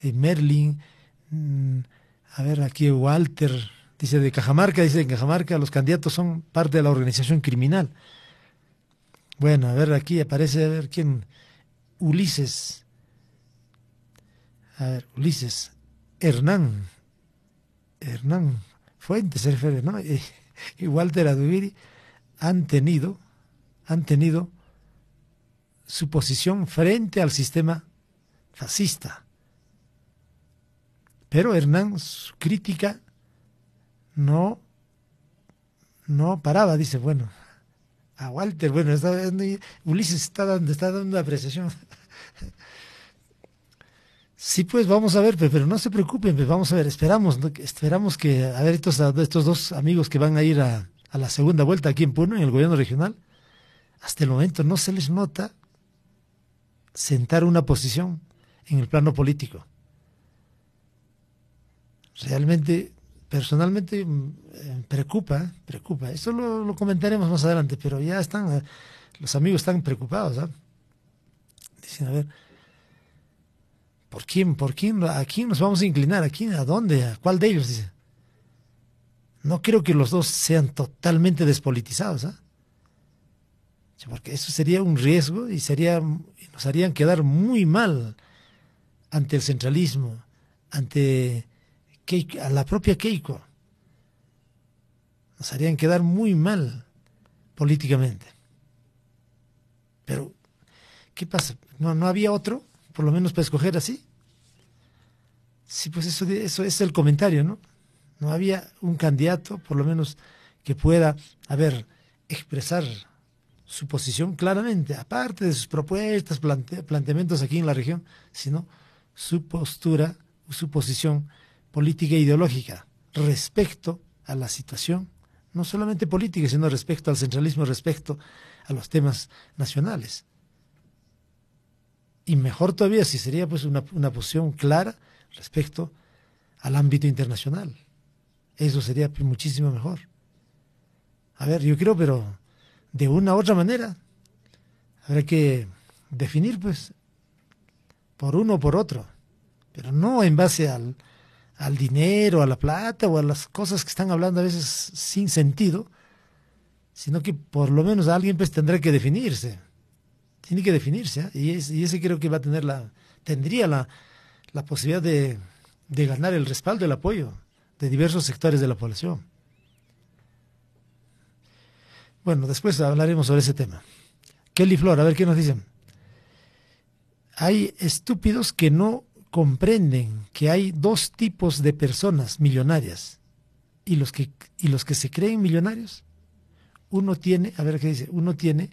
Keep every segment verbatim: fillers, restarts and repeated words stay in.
eh, Merlin, mmm, a ver, aquí Walter, dice de Cajamarca, dice en Cajamarca los candidatos son parte de la organización criminal. Bueno, a ver, aquí aparece, a ver quién, Ulises, a ver, Ulises, Hernán, Hernán Fuentes, se refiere, ¿no? Y, y Walter Adubiri han tenido, han tenido su posición frente al sistema fascista. Pero Hernán, su crítica no, no paraba, dice, bueno, a Walter, bueno, está, Ulises está dando, está dando una apreciación. Sí, pues vamos a ver, pero no se preocupen, pues vamos a ver, esperamos, ¿no? Esperamos que, a ver, estos, estos dos amigos que van a ir a, a la segunda vuelta aquí en Puno, en el gobierno regional, hasta el momento no se les nota sentar una posición en el plano político. Realmente, personalmente, eh, preocupa, preocupa. Esto lo, lo comentaremos más adelante, pero ya están, eh, los amigos están preocupados, ¿eh? Dicen, a ver, ¿por quién, por quién, a quién nos vamos a inclinar? ¿A quién, a dónde? ¿A cuál de ellos? Dice. No creo que los dos sean totalmente despolitizados, ¿eh? Porque eso sería un riesgo y sería, nos harían quedar muy mal ante el centralismo, ante Keiko, a la propia Keiko. Nos harían quedar muy mal políticamente. Pero, ¿qué pasa? ¿No, no había otro, por lo menos para escoger así? Sí, pues eso, eso es el comentario, ¿no? No había un candidato, por lo menos, que pueda, a ver, expresar su posición claramente, aparte de sus propuestas, plante, planteamientos aquí en la región, sino su postura, su posición política e ideológica respecto a la situación, no solamente política, sino respecto al centralismo, respecto a los temas nacionales. Y mejor todavía si sería pues una, una posición clara respecto al ámbito internacional. Eso sería muchísimo mejor. A ver, yo creo, pero de una u otra manera habrá que definir, pues, por uno o por otro, pero no en base al, al dinero, a la plata o a las cosas que están hablando a veces sin sentido, sino que por lo menos alguien pues tendrá que definirse, tiene que definirse, ¿eh? y, es, y ese creo que va a tener la, tendría la, la posibilidad de, de ganar el respaldo, el apoyo de diversos sectores de la población. Bueno, después hablaremos sobre ese tema. Kelly Flor, a ver qué nos dicen. Hay estúpidos que no comprenden que hay dos tipos de personas millonarias y los que, y los que se creen millonarios. Uno tiene, a ver qué dice, uno tiene,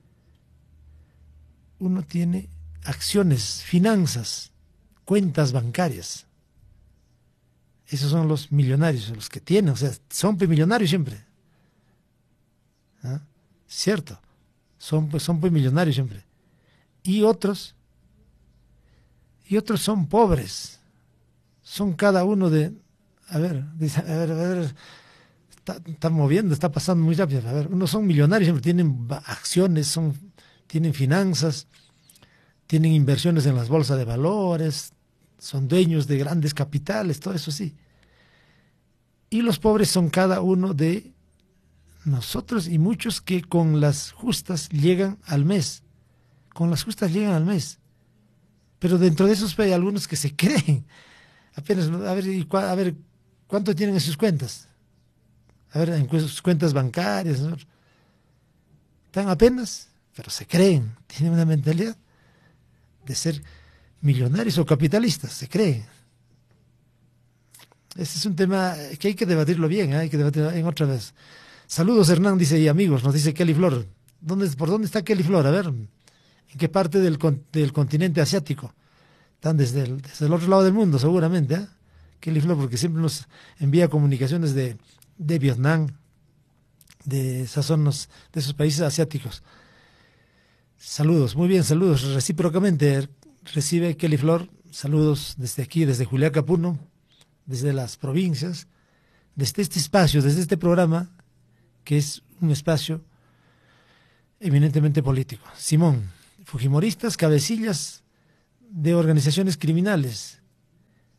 uno tiene acciones, finanzas, cuentas bancarias. Esos son los millonarios, los que tienen, o sea, son millonarios siempre. ¿Ah? Cierto, son pues, son pues millonarios siempre. Y otros, y otros son pobres. Son cada uno de, a ver, dice, a ver, a ver, está, está moviendo, está pasando muy rápido. A ver, unos son millonarios siempre, tienen acciones, son, tienen finanzas, tienen inversiones en las bolsas de valores, son dueños de grandes capitales, todo eso sí. Y los pobres son cada uno de nosotros y muchos que con las justas llegan al mes. Con las justas llegan al mes. Pero dentro de esos hay algunos que se creen. Apenas, a ver, a ver ¿cuánto tienen en sus cuentas? A ver, en sus cuentas bancarias, ¿no? Están apenas, pero se creen. Tienen una mentalidad de ser millonarios o capitalistas, se creen. Este es un tema que hay que debatirlo bien, ¿eh? Hay que debatirlo en otra vez. Saludos, Hernán, dice, y amigos, nos dice Kelly Flor. ¿Dónde, ¿Por dónde está Kelly Flor? A ver, ¿en qué parte del, del continente asiático? Están desde el, desde el otro lado del mundo, seguramente, ¿eh? Kelly Flor, porque siempre nos envía comunicaciones de, de Vietnam, de esas zonas, de esos países asiáticos. Saludos, muy bien, saludos, recíprocamente recibe Kelly Flor, saludos desde aquí, desde Juliaca, Puno, desde las provincias, desde este espacio, desde este programa, que es un espacio eminentemente político. Simón, fujimoristas, cabecillas de organizaciones criminales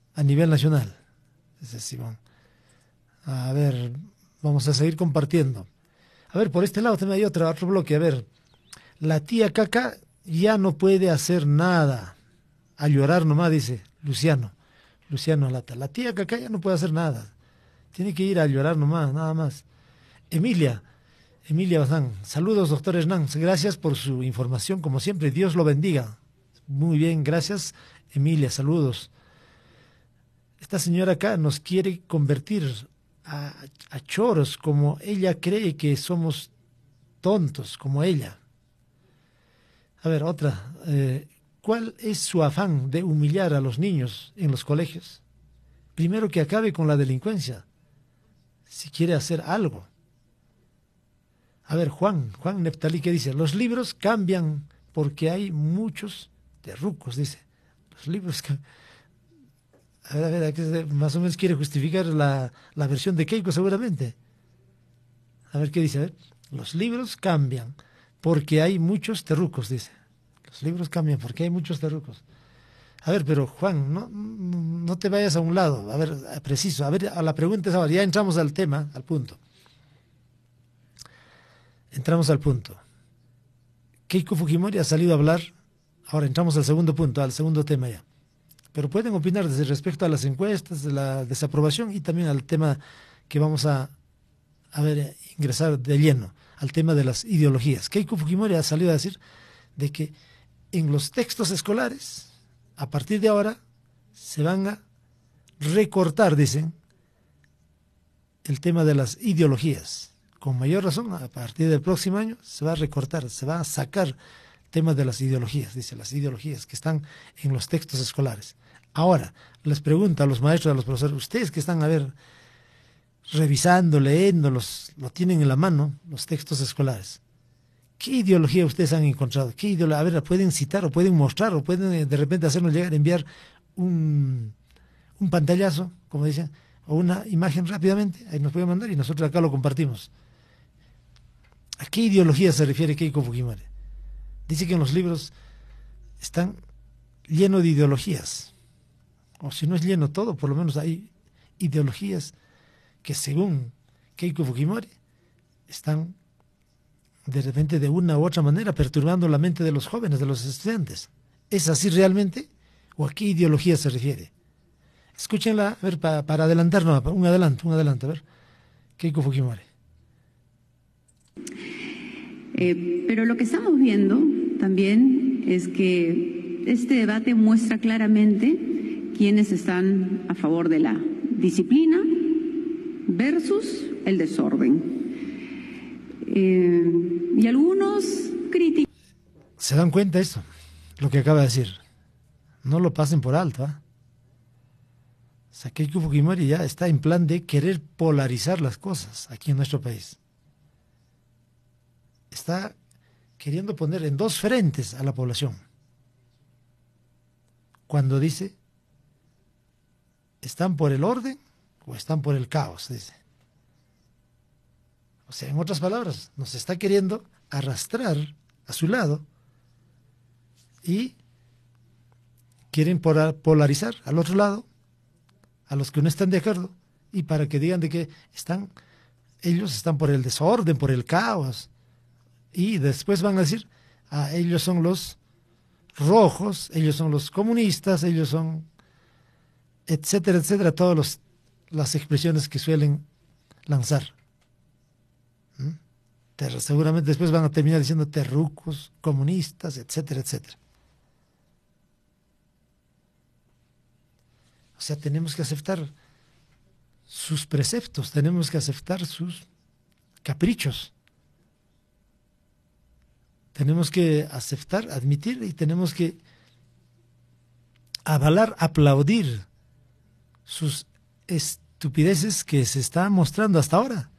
a nivel nacional. Dice Simón. A ver, vamos a seguir compartiendo. A ver, por este lado también hay otro, otro bloque. A ver, la tía Caca ya no puede hacer nada. A llorar nomás, dice Luciano. Luciano Lata. La tía Caca ya no puede hacer nada. Tiene que ir a llorar nomás, nada más. Emilia, Emilia Bazán. Saludos, doctor Hernán. Gracias por su información, como siempre. Dios lo bendiga. Muy bien, gracias, Emilia. Saludos. Esta señora acá nos quiere convertir a, a choros, como ella cree que somos tontos, como ella. A ver, otra. Eh, ¿Cuál es su afán de humillar a los niños en los colegios? Primero que acabe con la delincuencia, si quiere hacer algo. A ver, Juan, Juan Neptalí, ¿qué dice? Los libros cambian porque hay muchos terrucos, dice. Los libros cambian. A ver, a ver, aquí más o menos quiere justificar la, la versión de Keiko seguramente. A ver qué dice, a ver. Los libros cambian porque hay muchos terrucos, dice. Los libros cambian porque hay muchos terrucos. A ver, pero Juan, no, no te vayas a un lado. A ver, preciso. A ver, a la pregunta es ahora. Ya entramos al tema, al punto. Entramos al punto. Keiko Fujimori ha salido a hablar. Ahora entramos al segundo punto, al segundo tema ya. Pero pueden opinar desde respecto a las encuestas, de la desaprobación y también al tema que vamos a, a ver, ingresar de lleno, al tema de las ideologías. Keiko Fujimori ha salido a decir de que en los textos escolares, a partir de ahora, se van a recortar, dicen, el tema de las ideologías. Con mayor razón, a partir del próximo año, se va a recortar, se va a sacar el tema de las ideologías, dice, las ideologías que están en los textos escolares. Ahora, les pregunto a los maestros, a los profesores, ustedes que están, a ver, revisando, leyendo, los, lo tienen en la mano, los textos escolares. ¿Qué ideología ustedes han encontrado? ¿Qué ideología? A ver, pueden citar o pueden mostrar o pueden de repente hacernos llegar, enviar un, un pantallazo, como dicen, o una imagen rápidamente, ahí nos pueden mandar y nosotros acá lo compartimos. ¿A qué ideología se refiere Keiko Fujimori? Dice que en los libros están llenos de ideologías, o si no es lleno todo, por lo menos hay ideologías que según Keiko Fujimori están de repente de una u otra manera perturbando la mente de los jóvenes, de los estudiantes. ¿Es así realmente? ¿O a qué ideología se refiere? Escúchenla, a ver, para, para adelantarnos, un adelanto, un adelanto, a ver. Keiko Fujimori. Eh, pero lo que estamos viendo también es que este debate muestra claramente quiénes están a favor de la disciplina versus el desorden. Eh, y algunos críticos. ¿Se dan cuenta esto? Lo que acaba de decir. No lo pasen por alto, ¿ah? ¿eh? O sea, Keiko Fujimori ya está en plan de querer polarizar las cosas aquí en nuestro país. Está queriendo poner en dos frentes a la población. Cuando dice, ¿están por el orden o están por el caos? Dice. O sea, en otras palabras, nos está queriendo arrastrar a su lado y quieren polarizar al otro lado, a los que no están de acuerdo, y para que digan de que están, ellos están por el desorden, por el caos, y después van a decir, ah, ellos son los rojos, ellos son los comunistas, ellos son, etcétera, etcétera, todas los, las expresiones que suelen lanzar. ¿Mm? Ter, seguramente después van a terminar diciendo terrucos, comunistas, etcétera, etcétera. O sea, tenemos que aceptar sus preceptos, tenemos que aceptar sus caprichos. Tenemos que aceptar, admitir y tenemos que avalar, aplaudir sus estupideces que se están mostrando hasta ahora.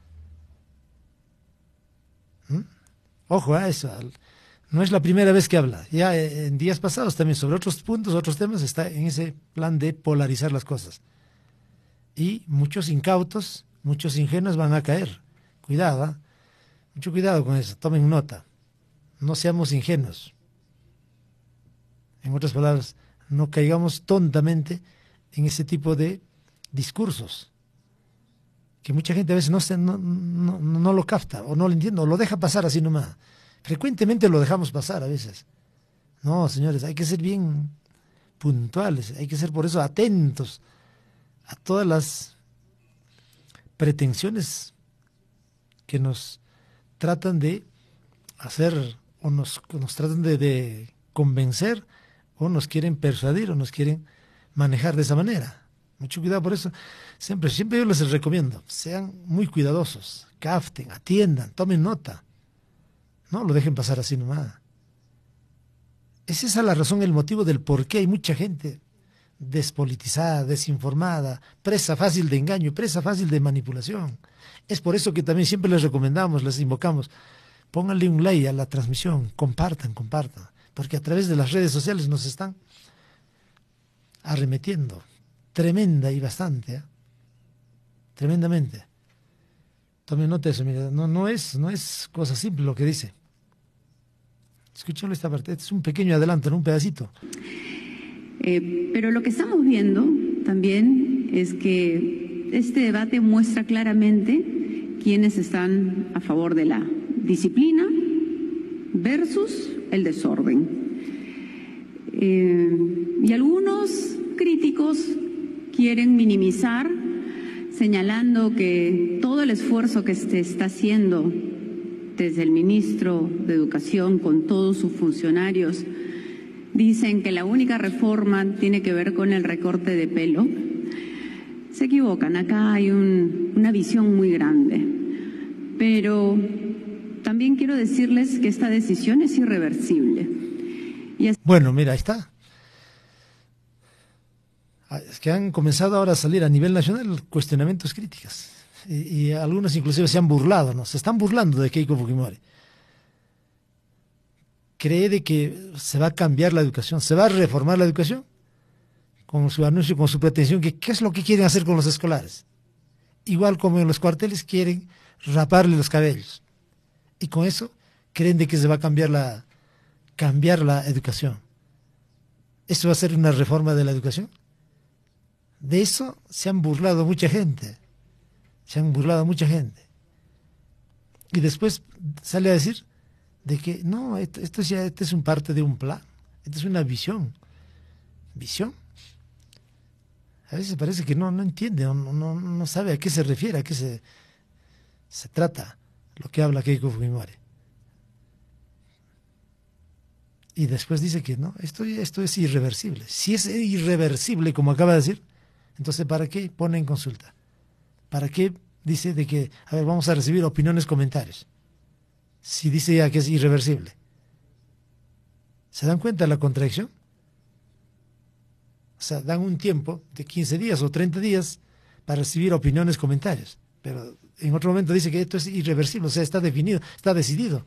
¿Mm? Ojo a eso, no es la primera vez que habla. Ya en días pasados también sobre otros puntos, otros temas, está en ese plan de polarizar las cosas. Y muchos incautos, muchos ingenuos van a caer. Cuidado, ¿eh? Mucho cuidado con eso, tomen nota. No seamos ingenuos. En otras palabras, no caigamos tontamente en ese tipo de discursos, que mucha gente a veces no, se, no, no, no lo capta, o no lo entiende, o lo deja pasar así nomás. Frecuentemente lo dejamos pasar a veces. No, señores, hay que ser bien puntuales, hay que ser por eso atentos a todas las pretensiones que nos tratan de hacer, o nos, nos tratan de, de convencer, o nos quieren persuadir, o nos quieren manejar de esa manera. Mucho cuidado por eso. Siempre, siempre yo les recomiendo, sean muy cuidadosos, capten, atiendan, tomen nota. No lo dejen pasar así nomás. Es esa la razón, el motivo del por qué hay mucha gente despolitizada, desinformada, presa fácil de engaño, presa fácil de manipulación. Es por eso que también siempre les recomendamos, les invocamos, pónganle un like a la transmisión, compartan, compartan, porque a través de las redes sociales nos están arremetiendo, tremenda y bastante, ¿eh? Tremendamente. Tomen nota de eso, mira, no, no, es, no es cosa simple lo que dice. Escúchalo esta parte, este es un pequeño adelanto, en un pedacito. Eh, pero lo que estamos viendo también es que este debate muestra claramente quiénes están a favor de la disciplina versus el desorden. Eh, y algunos críticos quieren minimizar, señalando que todo el esfuerzo que se está haciendo desde el ministro de Educación con todos sus funcionarios, dicen que la única reforma tiene que ver con el recorte de pelo. Se equivocan, acá hay un, una visión muy grande. Pero también quiero decirles que esta decisión es irreversible. Y es... Bueno, mira, ahí está. Es que han comenzado ahora a salir a nivel nacional cuestionamientos críticos. Y, y algunos inclusive se han burlado, ¿no? Se están burlando de Keiko Fujimori. Cree de que se va a cambiar la educación, se va a reformar la educación, con su anuncio, con su pretensión, que qué es lo que quieren hacer con los escolares. Igual como en los cuarteles quieren raparle los cabellos. Y con eso creen de que se va a cambiar la, cambiar la educación. ¿Eso va a ser una reforma de la educación? De eso se han burlado mucha gente. Se han burlado mucha gente. Y después sale a decir de que no, esto, esto, ya, esto es un parte de un plan. Esto es una visión. ¿Visión? A veces parece que no, no entiende, no, no, no sabe a qué se refiere, a qué se, se trata lo que habla Keiko Fujimori. Y después dice que no, esto, esto es irreversible. Si es irreversible, como acaba de decir, entonces ¿para qué pone en consulta? ¿Para qué dice de que, a ver, vamos a recibir opiniones, comentarios? Si dice ya que es irreversible. ¿Se dan cuenta de la contradicción? O sea, dan un tiempo de quince días o treinta días para recibir opiniones, comentarios. Pero en otro momento dice que esto es irreversible, o sea, está definido, está decidido.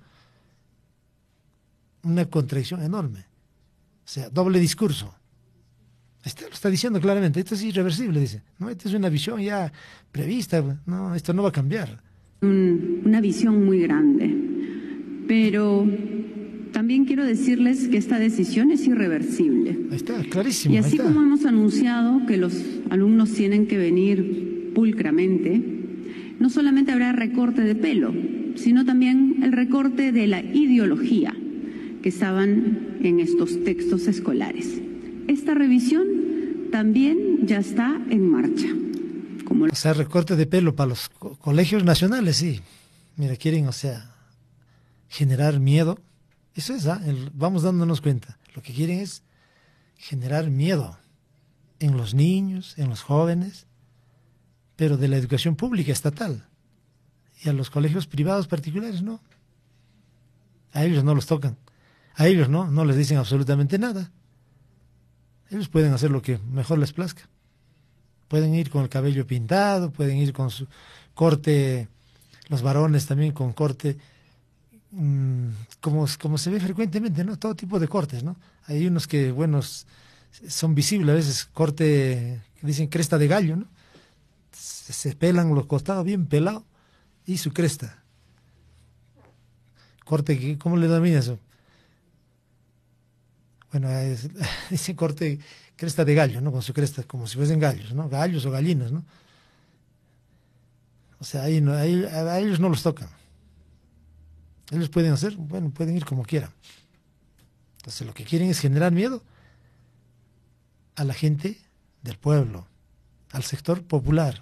Una contradicción enorme. O sea, doble discurso. Está, lo está diciendo claramente, esto es irreversible, dice. No, esta es una visión ya prevista, no, esto no va a cambiar. Un, una visión muy grande. Pero también quiero decirles que esta decisión es irreversible. Ahí está, clarísimo. Y así como hemos anunciado que los alumnos tienen que venir pulcramente, no solamente habrá recorte de pelo, sino también el recorte de la ideología que estaban en estos textos escolares. Esta revisión también ya está en marcha. Como... O sea, recorte de pelo para los co colegios nacionales, sí. Mira, quieren, o sea, generar miedo. Eso es, ¿ah? El, vamos dándonos cuenta. Lo que quieren es generar miedo en los niños, en los jóvenes, pero de la educación pública estatal. Y a los colegios privados particulares no. A ellos no los tocan. A ellos no, no les dicen absolutamente nada. Ellos pueden hacer lo que mejor les plazca. Pueden ir con el cabello pintado, pueden ir con su corte, los varones también con corte, mmm, como, como se ve frecuentemente, ¿no? Todo tipo de cortes, ¿no? Hay unos que, bueno, son visibles a veces, corte, que dicen cresta de gallo, ¿no? Se, se pelan los costados bien pelados y su cresta. Corte, ¿cómo le denomina eso? Bueno, es, ese corte cresta de gallo, ¿no? Con su cresta, como si fuesen gallos, ¿no? Gallos o gallinas, ¿no? O sea, ahí, no, ahí a ellos no los tocan. Ellos pueden hacer, bueno, pueden ir como quieran. Entonces lo que quieren es generar miedo a la gente del pueblo, al sector popular.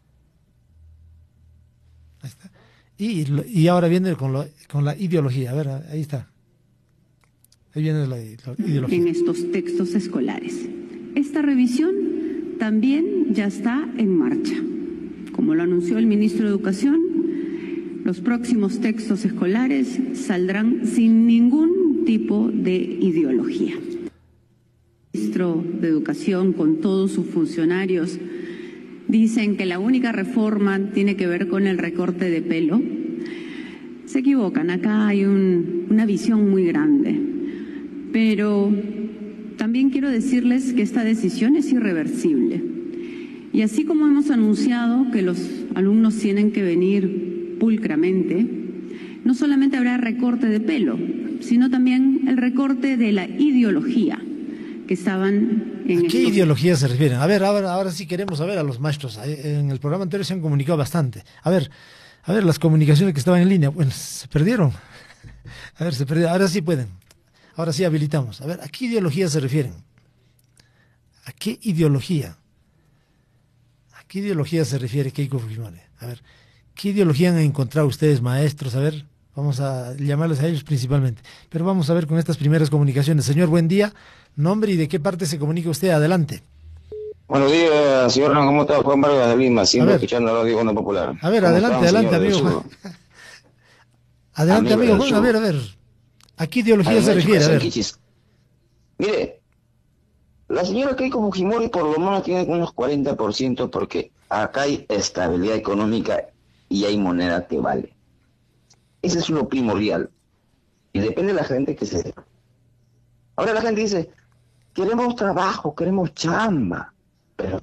Ahí está. Y, y ahora viene con, lo, con la ideología. A ver, ahí está. Ahí viene la, la ideología. En estos textos escolares. Esta revisión también ya está en marcha. Como lo anunció el ministro de Educación, los próximos textos escolares saldrán sin ningún tipo de ideología. El ministro de Educación, con todos sus funcionarios, dicen que la única reforma tiene que ver con el recorte de pelo. Se equivocan, acá hay un, una visión muy grande. Pero también quiero decirles que esta decisión es irreversible. Y así como hemos anunciado que los alumnos tienen que venir pulcramente, no solamente habrá recorte de pelo, sino también el recorte de la ideología que estaban en... ¿A qué estos... ideología se refieren? A ver, ahora, ahora sí queremos saber a los maestros. En el programa anterior se han comunicado bastante. A ver, a ver, las comunicaciones que estaban en línea, bueno, se perdieron. A ver, se perdieron. Ahora sí pueden. Ahora sí habilitamos. A ver, ¿a qué ideología se refieren? ¿A qué ideología? ¿A qué ideología se refiere Keiko Fujimori? A ver, ¿qué ideología han encontrado ustedes, maestros? A ver, vamos a llamarles a ellos principalmente. Pero vamos a ver con estas primeras comunicaciones. Señor, buen día. Nombre y de qué parte se comunica usted. Adelante. Buenos días, señor. ¿Cómo está? Juan Vargas de Lima, siempre escuchando la Radio Onda Popular. A ver, adelante, adelante, amigo Juan. Adelante, amigo Juan. A ver, a ver. ¿A qué ideología se refiere? A ver. Mire, la señora Keiko Fujimori por lo menos tiene unos cuarenta por ciento porque acá hay estabilidad económica y hay moneda que vale. Ese es lo primordial. Y depende de la gente que se... Ahora la gente dice, queremos trabajo, queremos chamba. Pero,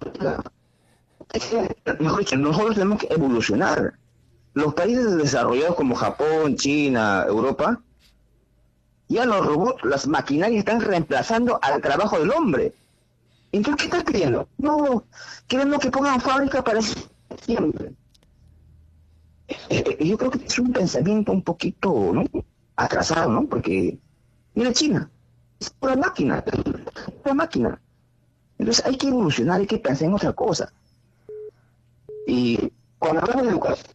mejor dicho, nosotros tenemos que evolucionar. Los países desarrollados como Japón, China, Europa, ya los robots, las maquinarias están reemplazando al trabajo del hombre. Entonces, ¿qué estás queriendo? No, queremos que pongan fábrica para siempre. Eh, yo creo que es un pensamiento un poquito, ¿no?, atrasado, ¿no? Porque, mira China, es pura máquina, pura máquina. Entonces hay que evolucionar, hay que pensar en otra cosa. Y cuando hablamos de educación,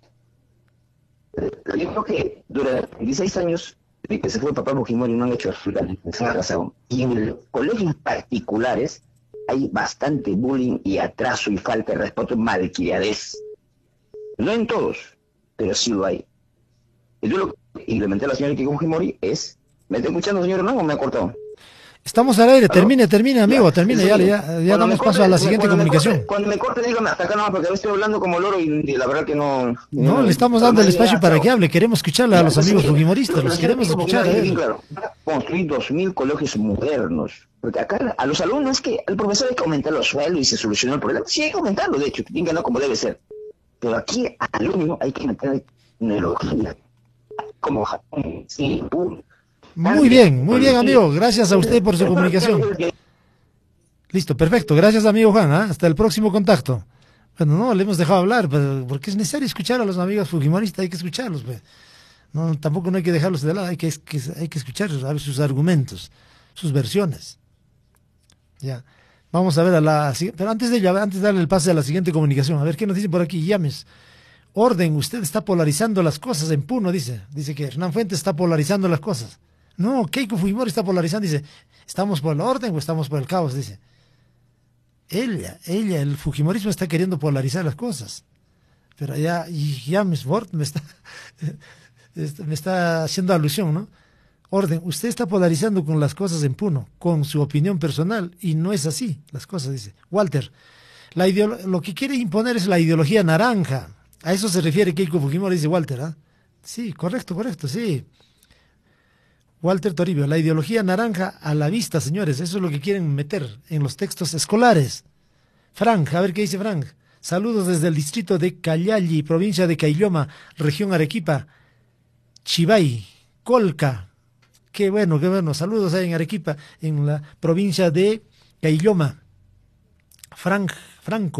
yo creo que durante dieciséis años de que se fue el papá Fujimori no han hecho absolutamente razón. Y en los colegios particulares hay bastante bullying y atraso y falta de respeto, malcriadez. No en todos, pero sí lo hay. Y yo lo que implementé a la señora Keiko Fujimori es... ¿Me está escuchando, señor, no? ¿O me ha cortado? Estamos al aire, termine, termine, amigo, ya, termine, ya, ya, ya damos corte, paso a la siguiente cuando comunicación. Me corte, cuando me corte, dígame hasta acá nomás, porque a veces estoy hablando como loro y, y la verdad que no... No, no le estamos dando el espacio ya, para chao. que hable, queremos escucharle a los amigos fujimoristas, los queremos escuchar. Bien claro, construir dos mil colegios modernos, porque acá a los alumnos que el profesor hay que aumentar los sueldos y se solucionó el problema. Sí, hay que aumentarlo, de hecho, que tienen que no como debe ser. Pero aquí al alumno hay que meter neurología, como Japón, Singapur. Muy bien, muy bien, amigo. Gracias a usted por su comunicación. Listo, perfecto. Gracias, amigo Juan. ¿eh? Hasta el próximo contacto. Bueno, no, le hemos dejado hablar, pero porque es necesario escuchar a los amigos fujimoristas, hay que escucharlos. Pues. No, tampoco no hay que dejarlos de lado, hay que, que, hay que escuchar sus argumentos, sus versiones. Ya. Vamos a ver a la... Pero antes de, antes de darle el pase a la siguiente comunicación, a ver qué nos dice por aquí. Llames. Orden, usted está polarizando las cosas en Puno, dice. Dice que Hernán Fuentes está polarizando las cosas. No, Keiko Fujimori está polarizando, dice, ¿estamos por el orden o estamos por el caos? Dice. Ella, ella, el Fujimorismo está queriendo polarizar las cosas. Pero ya, ya Miss Ward me está, me está haciendo alusión, ¿no? Orden, usted está polarizando con las cosas en Puno, con su opinión personal, y no es así las cosas, dice. Walter, la lo que quiere imponer es la ideología naranja. A eso se refiere Keiko Fujimori, dice Walter, ¿ah? ¿eh? Sí, correcto, correcto, sí. Walter Toribio, la ideología naranja a la vista, señores, eso es lo que quieren meter en los textos escolares. Frank, a ver qué dice Frank. Saludos desde el distrito de Cayalli, provincia de Caylloma, región Arequipa, Chivay, Colca. Qué bueno, qué bueno. Saludos ahí en Arequipa, en la provincia de Caylloma. Frank, Franco